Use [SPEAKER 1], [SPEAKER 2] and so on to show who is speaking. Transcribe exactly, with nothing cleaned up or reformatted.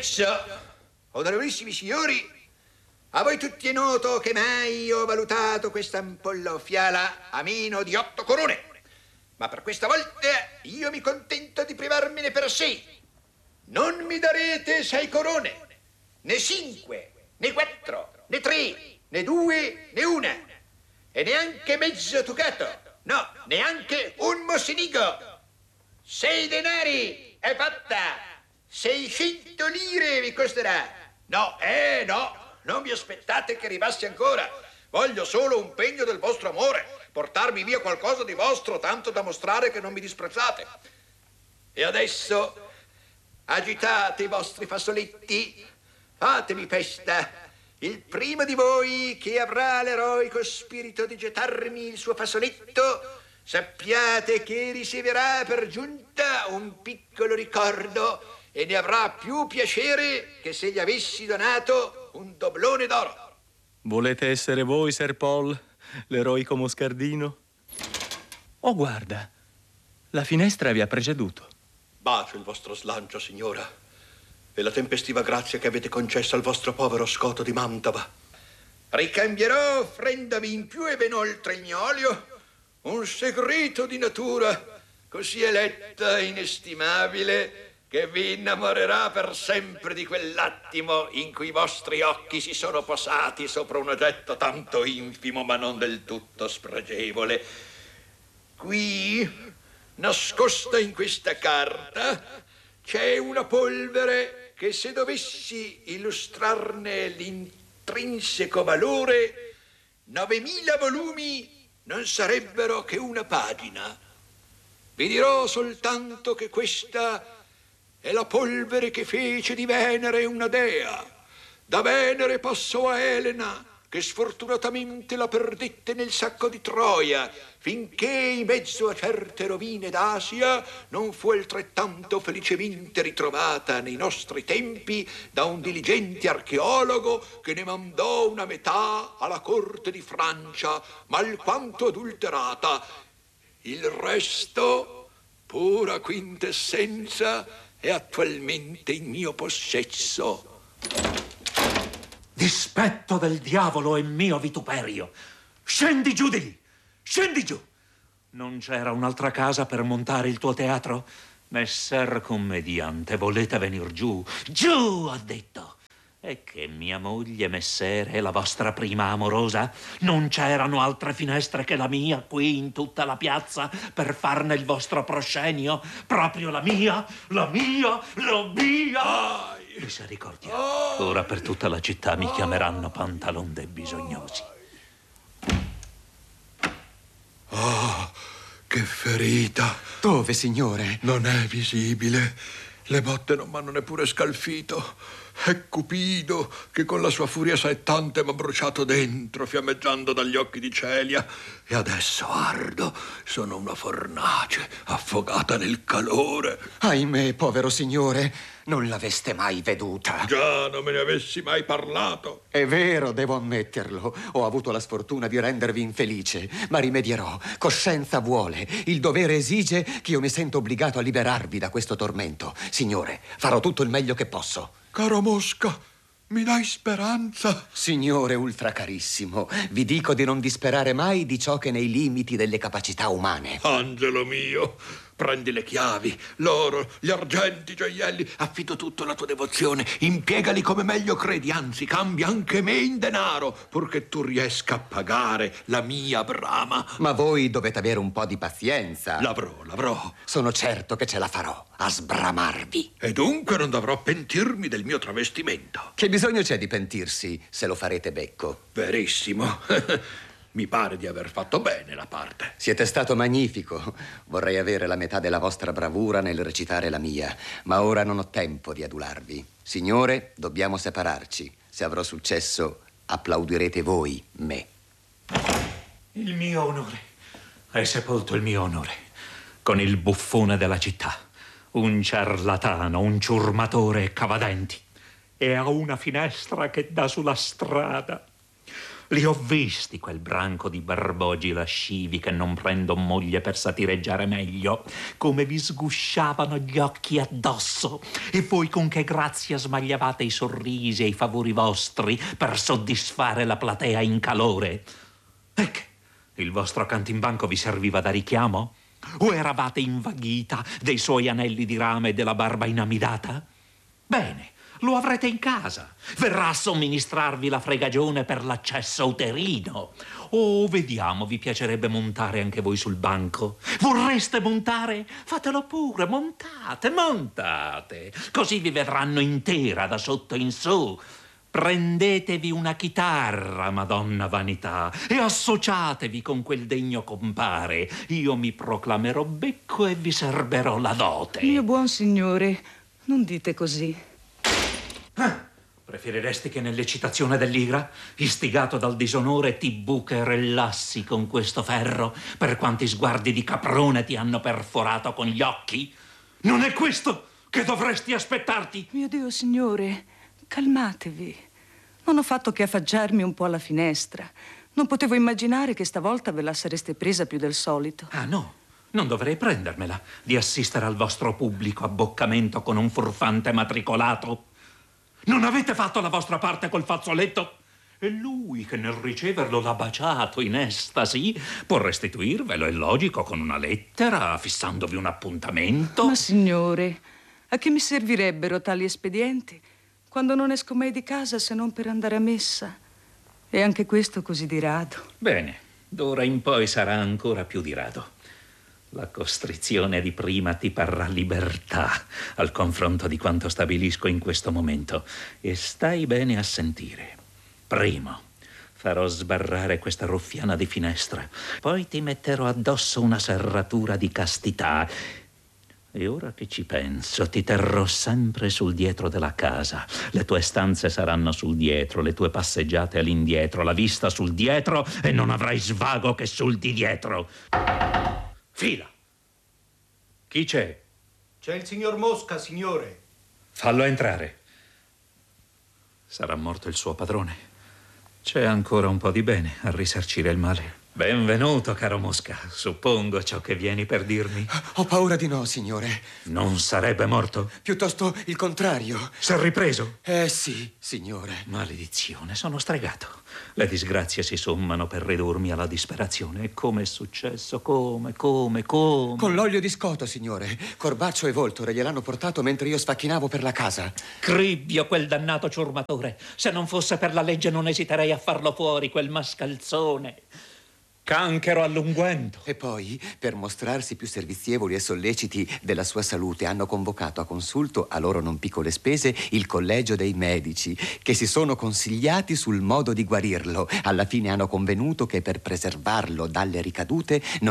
[SPEAKER 1] Adesso, onorevolissimi signori, a voi tutti è noto che mai ho valutato questa ampolla o fiala a meno di otto corone. Ma per questa volta io mi contento di privarmene per sei. Non mi darete sei corone, né cinque, né quattro, né tre, né due, né una, e neanche mezzo ducato, no, neanche un mossinigo. Sei denari è fatta, seicento lire vi costerà. No, eh, no, non vi aspettate che arrivassi ancora. Voglio solo un pegno del vostro amore, portarmi via qualcosa di vostro, tanto da mostrare che non mi disprezzate. E adesso agitate i vostri fazzoletti, fatevi festa. Il primo di voi che avrà l'eroico spirito di gettarmi il suo fazzoletto, sappiate che riceverà per giunta un piccolo ricordo e ne avrà più piacere che se gli avessi donato un doblone d'oro.
[SPEAKER 2] Volete essere voi, Ser Paul, l'eroico moscardino? Oh, guarda, la finestra vi ha preceduto.
[SPEAKER 3] Bacio il vostro slancio, signora, e la tempestiva grazia che avete concesso al vostro povero Scoto di Mantova.
[SPEAKER 1] Ricambierò, offrendovi in più e ben oltre il mio olio, un segreto di natura così eletta e inestimabile che vi innamorerà per sempre di quell'attimo in cui i vostri occhi si sono posati sopra un oggetto tanto infimo ma non del tutto spregevole. Qui, nascosta in questa carta, c'è una polvere che se dovessi illustrarne l'intrinseco valore, novemila volumi non sarebbero che una pagina. Vi dirò soltanto che questa è la polvere che fece di Venere una dea. Da Venere passò a Elena, che sfortunatamente la perdette nel sacco di Troia, finché in mezzo a certe rovine d'Asia non fu altrettanto felicemente ritrovata nei nostri tempi da un diligente archeologo che ne mandò una metà alla corte di Francia, ma alquanto adulterata. Il resto, pura quintessenza, è attualmente in mio possesso.
[SPEAKER 4] Dispetto del diavolo e mio vituperio. Scendi giù di lì, scendi giù. Non c'era un'altra casa per montare il tuo teatro? Messer commediante, volete venir giù? Giù, ho detto. E che mia moglie, messere, è la vostra prima amorosa? Non c'erano altre finestre che la mia qui in tutta la piazza per farne il vostro proscenio? Proprio la mia, la mia, la mia! Misericordia. Ora per tutta la città mi chiameranno pantalon dei bisognosi.
[SPEAKER 3] Oh, che ferita!
[SPEAKER 5] Dove, signore?
[SPEAKER 3] Non è visibile. Le botte non m'hanno neppure scalfito. È Cupido che con la sua furia settante m'ha bruciato dentro, fiammeggiando dagli occhi di Celia. E adesso ardo, sono una fornace affogata nel calore.
[SPEAKER 5] Ahimè, povero signore, non l'aveste mai veduta.
[SPEAKER 3] Già, non me ne avessi mai parlato.
[SPEAKER 5] È vero, devo ammetterlo. Ho avuto la sfortuna di rendervi infelice, ma rimedierò. Coscienza vuole, il dovere esige che io mi sento obbligato a liberarvi da questo tormento. Signore, farò tutto il meglio che posso.
[SPEAKER 3] Caro Mosca, mi dai speranza?
[SPEAKER 5] Signore ultracarissimo, vi dico di non disperare mai di ciò che è nei limiti delle capacità umane.
[SPEAKER 3] Angelo mio, prendi le chiavi, l'oro, gli argenti, i gioielli, affido tutto alla tua devozione, impiegali come meglio credi, anzi cambia anche me in denaro, purché tu riesca a pagare la mia brama.
[SPEAKER 5] Ma voi dovete avere un po' di pazienza.
[SPEAKER 3] L'avrò, l'avrò.
[SPEAKER 5] Sono certo che ce la farò a sbramarvi.
[SPEAKER 3] E dunque non dovrò pentirmi del mio travestimento.
[SPEAKER 5] Che bisogno c'è di pentirsi se lo farete becco?
[SPEAKER 3] Verissimo. Mi pare di aver fatto bene la parte.
[SPEAKER 5] Siete stato magnifico. Vorrei avere la metà della vostra bravura nel recitare la mia, ma ora non ho tempo di adularvi. Signore, dobbiamo separarci. Se avrò successo, applaudirete voi me.
[SPEAKER 4] Il mio onore. Hai sepolto il mio onore con il buffone della città, un ciarlatano, un ciurmatore e cavadenti, e ha una finestra che dà sulla strada. Li ho visti, quel branco di barbogi lascivi che non prendo moglie per satireggiare meglio, come vi sgusciavano gli occhi addosso, e voi con che grazia smagliavate i sorrisi e i favori vostri per soddisfare la platea in calore. Ecco, il vostro cantimbanco vi serviva da richiamo? O eravate invaghita dei suoi anelli di rame e della barba inamidata? Bene, lo avrete in casa. Verrà a somministrarvi la fregagione per l'accesso uterino. Oh, vediamo, vi piacerebbe montare anche voi sul banco? Vorreste montare? Fatelo pure, montate, montate. Così vi vedranno intera da sotto in su. Prendetevi una chitarra, Madonna Vanità, e associatevi con quel degno compare. Io mi proclamerò becco e vi serberò la dote.
[SPEAKER 6] Mio buon signore, non dite così.
[SPEAKER 4] Ah, preferiresti che nell'eccitazione dell'ira, istigato dal disonore, ti bucherellassi con questo ferro per quanti sguardi di caprone ti hanno perforato con gli occhi? Non è questo che dovresti aspettarti?
[SPEAKER 6] Mio Dio, signore, calmatevi. Non ho fatto che affacciarmi un po' alla finestra. Non potevo immaginare che stavolta ve la sareste presa più del solito.
[SPEAKER 4] Ah, no. Non dovrei prendermela di assistere al vostro pubblico abboccamento con un furfante matricolato. Non avete fatto la vostra parte col fazzoletto? E lui, che nel riceverlo l'ha baciato in estasi, può restituirvelo, è logico, con una lettera, fissandovi un appuntamento.
[SPEAKER 6] Ma signore, a che mi servirebbero tali espedienti quando non esco mai di casa se non per andare a messa? E anche questo così di rado.
[SPEAKER 4] Bene, d'ora in poi sarà ancora più di rado. La costrizione di prima ti parrà libertà al confronto di quanto stabilisco in questo momento. E stai bene a sentire. Primo, farò sbarrare questa ruffiana di finestra. Poi ti metterò addosso una serratura di castità. E ora che ci penso, ti terrò sempre sul dietro della casa. Le tue stanze saranno sul dietro, le tue passeggiate all'indietro, la vista sul dietro, e non avrai svago che sul di dietro. Fila! Chi c'è?
[SPEAKER 7] C'è il signor Mosca, signore.
[SPEAKER 4] Fallo entrare. Sarà morto il suo padrone. C'è ancora un po' di bene a risarcire il male. Benvenuto, caro Mosca. Suppongo ciò che vieni per dirmi.
[SPEAKER 5] Ho paura di no, signore.
[SPEAKER 4] Non sarebbe morto?
[SPEAKER 5] Piuttosto il contrario.
[SPEAKER 4] S'è ripreso?
[SPEAKER 5] Eh sì, signore.
[SPEAKER 4] Maledizione, sono stregato. Le disgrazie si sommano per ridurmi alla disperazione. E come è successo? Come, come, come?
[SPEAKER 5] Con l'olio di scoto, signore. Corbaccio e Voltore gliel'hanno portato mentre io sfacchinavo per la casa.
[SPEAKER 4] Cribbio, quel dannato ciurmatore. Se non fosse per la legge non esiterei a farlo fuori, quel mascalzone. Canchero all'unguento.
[SPEAKER 5] E poi, per mostrarsi più servizievoli e solleciti della sua salute, hanno convocato a consulto, a loro non piccole spese, il collegio dei medici, che si sono consigliati sul modo di guarirlo. Alla fine hanno convenuto che per preservarlo dalle ricadute non